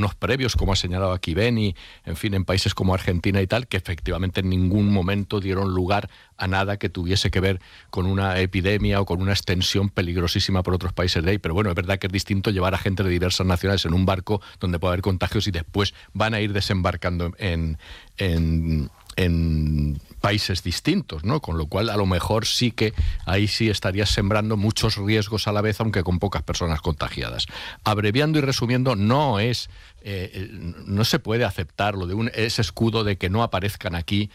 algunos previos, como ha señalado aquí Beni, en fin, en países como Argentina y tal, que efectivamente en ningún momento dieron lugar a nada que tuviese que ver con una epidemia o con una extensión peligrosísima por otros países de ahí. Pero bueno, es verdad que es distinto llevar a gente de diversas nacionalidades en un barco donde puede haber contagios y después van a ir desembarcando en países distintos, ¿no? Con lo cual, a lo mejor sí que ahí sí estarías sembrando muchos riesgos a la vez, aunque con pocas personas contagiadas. Abreviando y resumiendo, no se puede aceptar lo de ese escudo de que no aparezcan aquí,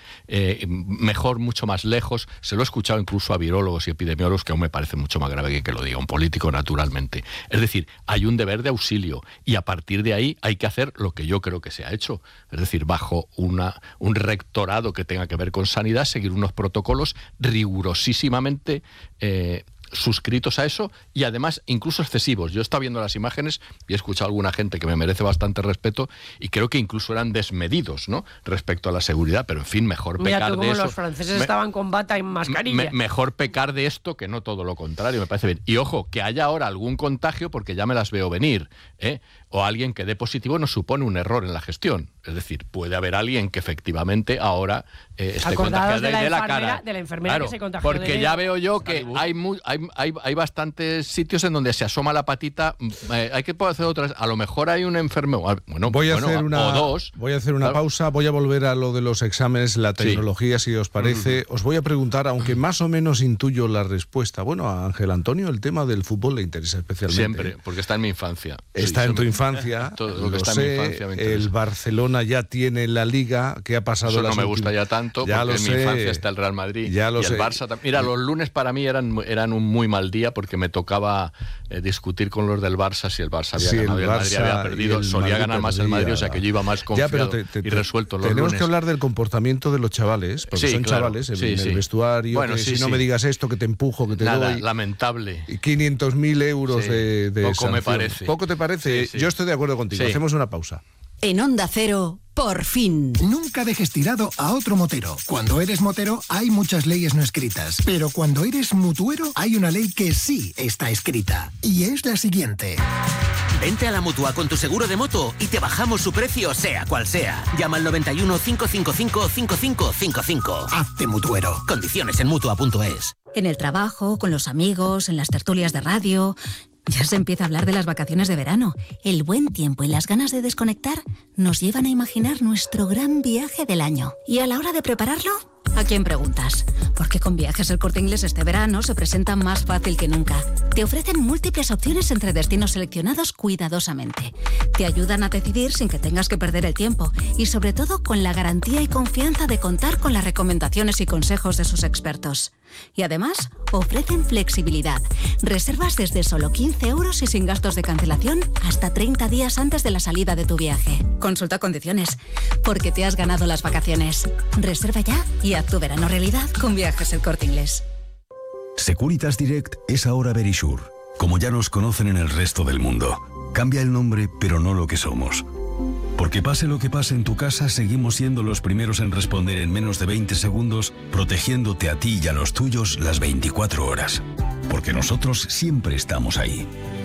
mejor mucho más lejos. Se lo he escuchado incluso a virólogos y epidemiólogos, que aún me parece mucho más grave que lo diga un político, naturalmente. Es decir, hay un deber de auxilio y a partir de ahí hay que hacer lo que yo creo que se ha hecho. Es decir, bajo un rectorado que tenga que ver con sanidad, seguir unos protocolos rigurosísimamente suscritos a eso y además incluso excesivos. Yo he estado viendo las imágenes y he escuchado a alguna gente que me merece bastante respeto y creo que incluso eran desmedidos, ¿no?, respecto a la seguridad, pero en fin, mejor pecar de eso. Los franceses estaban con bata y mascarilla. Mejor pecar de esto que no todo lo contrario, me parece bien. Y ojo, que haya ahora algún contagio, porque ya me las veo venir, o alguien que dé positivo no supone un error en la gestión. Es decir, puede haber alguien que efectivamente ahora esté contagiado de la cara. De la enfermera, claro, que se contagió. Porque ya veo yo que hay bastantes sitios en donde se asoma la patita. Hay que poder hacer otras. A lo mejor hay un enfermo. Voy a hacer una pausa. Voy a volver a lo de los exámenes, la tecnología, si os parece. Os voy a preguntar, aunque más o menos intuyo la respuesta. Bueno, a Ángel Antonio el tema del fútbol le interesa especialmente. Siempre, porque está en mi infancia. Está en tu infancia. Todo lo que está en mi infancia me interesa. El Barcelona ya tiene la Liga. ¿Qué ha pasado? Eso no me gusta ya tanto, ya porque en mi infancia está el Real Madrid y el Barça también. Mira, los lunes para mí eran un muy mal día porque me tocaba discutir con los del Barça si el Barça había ganado y el Madrid había perdido. Solía ganar más el Madrid, o sea que yo iba más confiado y resuelto los lunes. Tenemos que hablar del comportamiento de los chavales, porque son chavales en el vestuario. Bueno, si no me digas esto, que te empujo, que te doy. Lamentable. 500.000 euros de poco sanción. Me parece. ¿Poco te parece? Sí. Yo estoy de acuerdo contigo. Hacemos una pausa. En Onda Cero, por fin. Nunca dejes tirado a otro motero. Cuando eres motero hay muchas leyes no escritas, pero cuando eres mutuero hay una ley que sí está escrita. Y es la siguiente. Vente a la Mutua con tu seguro de moto y te bajamos su precio, sea cual sea. Llama al 91 555 5555. Hazte mutuero. Condiciones en Mutua.es. En el trabajo, con los amigos, en las tertulias de radio. Ya se empieza a hablar de las vacaciones de verano. El buen tiempo y las ganas de desconectar nos llevan a imaginar nuestro gran viaje del año. Y a la hora de prepararlo, ¿a quién preguntas? Porque con Viajes El Corte Inglés este verano se presenta más fácil que nunca. Te ofrecen múltiples opciones entre destinos seleccionados cuidadosamente. Te ayudan a decidir sin que tengas que perder el tiempo. Y sobre todo con la garantía y confianza de contar con las recomendaciones y consejos de sus expertos. Y además, ofrecen flexibilidad. Reservas desde solo 15 euros y sin gastos de cancelación hasta 30 días antes de la salida de tu viaje. Consulta condiciones, porque te has ganado las vacaciones. Reserva ya y haz tu verano realidad con Viajes El Corte Inglés. Securitas Direct es ahora Verisure, como ya nos conocen en el resto del mundo. Cambia el nombre, pero no lo que somos. Porque pase lo que pase en tu casa, seguimos siendo los primeros en responder en menos de 20 segundos, protegiéndote a ti y a los tuyos las 24 horas. Porque nosotros siempre estamos ahí.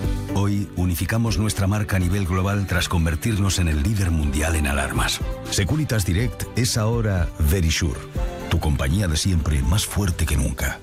Hoy unificamos nuestra marca a nivel global tras convertirnos en el líder mundial en alarmas. Securitas Direct es ahora Verisure, tu compañía de siempre más fuerte que nunca.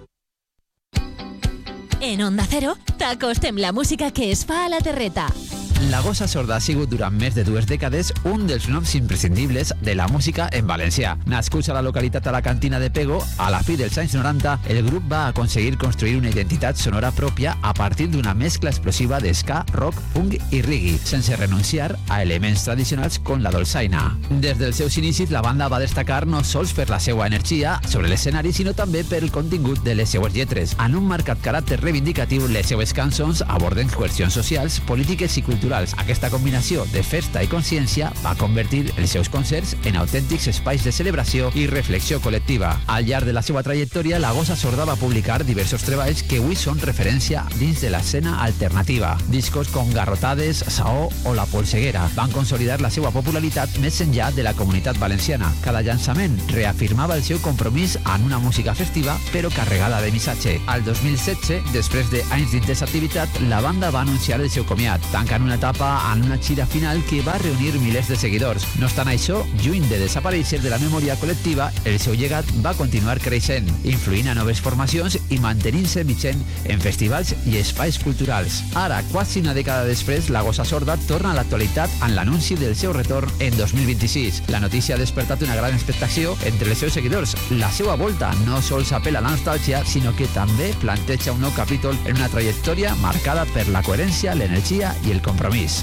En Onda Cero, t'acostem la música que es fa a la terreta. La Gossa Sorda ha sigut durant més de 2 dècades un dels noms imprescindibles de la música en valencià. Nascuts a la localitat alacantina de Pego, a la fi dels anys 90, el grup va aconseguir construir una identitat sonora pròpia a partir d'una mescla explosiva de ska, rock, punk i reggae, sense renunciar a elements tradicionals com la dolçaina. Des dels seus inicis, la banda va destacar no sols per la seva energia sobre l'escenari, sinó també per el contingut de les seues lletres. En un marcat caràcter reivindicatiu, les seues cançons aborden qüestions socials, polítiques i culturals. Aquesta combinació de festa i consciència va convertir els seus concerts en autèntics espais de celebració i reflexió col·lectiva. Al llarg de la seva trajectòria, la Gossa Sorda va publicar diversos treballs que avui són referència dins de l'escena alternativa. Discos com Garrotades, Saó o La Polseguera van consolidar la seva popularitat més enllà de la comunitat valenciana. Cada llançament reafirmava el seu compromís en una música festiva però carregada de missatge. Al 2016, després d'anys d'intensa activitat, la banda va anunciar el seu comiat, tancant una una etapa en una gira final que va reunir milers de seguidors. No obstant això, lluny de desaparèixer de la memòria col·lectiva, el seu llegat va continuar creixent, influint a noves formacions i mantenint-se vigent en festivals i espais culturals. Ara, quasi una dècada després, la Gossa Sorda torna a l'actualitat en l'anunci del seu retorn en 2026. La notícia ha despertat una gran expectació entre els seus seguidors. La seva volta no sols apela a la nostàlgia, sinó que també planteja un nou capítol en una trajectòria marcada per la coherència, l'energia i el compromís.